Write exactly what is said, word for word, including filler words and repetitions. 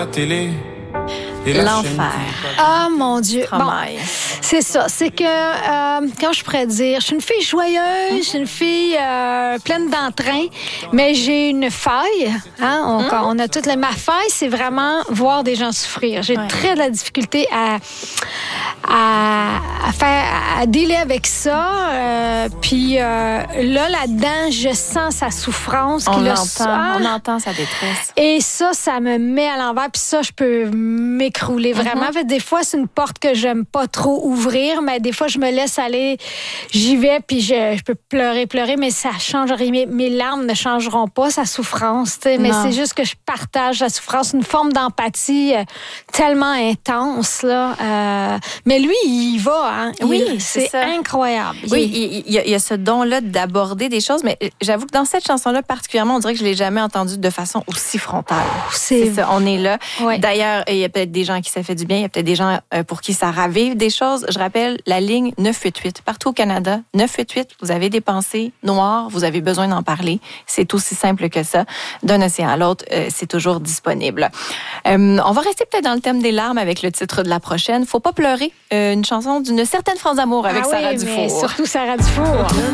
La télé. L'enfer. Ah, mon Dieu. Bon, Travail. c'est ça. C'est que, euh, quand je pourrais dire, je suis une fille joyeuse, je suis une fille euh, pleine d'entrain, mais j'ai une faille. Hein? On, Mm. on a toutes les... Ma faille, c'est vraiment voir des gens souffrir. J'ai Ouais. très de la difficulté à, à, à faire, à dealer avec ça. Euh, puis euh, là, là-dedans, je sens sa souffrance. On qui l'a- l'entend, Ah! on entend sa détresse. Et ça, ça me met à l'envers. Puis ça, je peux m'écrouler vraiment. En fait, des fois, c'est une porte que j'aime pas trop ouvrir, mais des fois, je me laisse aller. J'y vais, puis je, je peux pleurer, pleurer, mais ça change rien. Mes, mes larmes ne changeront pas sa souffrance. Tu sais, mais Non. c'est juste que je partage la souffrance, une forme d'empathie euh, tellement intense. Là. Euh, mais lui, il y va. Hein? Il- Oui, c'est c'est ça. incroyable. Oui, Il- il il y, a, il y a ce don-là d'aborder des choses, mais j'avoue que dans cette chanson-là particulièrement, on dirait que je l'ai jamais entendue de façon aussi frontale. c'est C'est ça, on est là. Ouais. D'ailleurs, il y a peut-être des gens qui ça fait du bien, il y a peut-être des gens euh, pour qui ça ravive des choses. Je rappelle la ligne neuf huit huit, partout au Canada, neuf huit huit, vous avez des pensées noires, vous avez besoin d'en parler. C'est aussi simple que ça. D'un océan à l'autre, euh, c'est toujours disponible. Euh, on va rester peut-être dans le thème des larmes avec le titre de la prochaine. Faut pas pleurer, euh, une chanson d'une certaine France d'amour avec Ah Sarah oui, mais Dufour. surtout Sarah Dufour.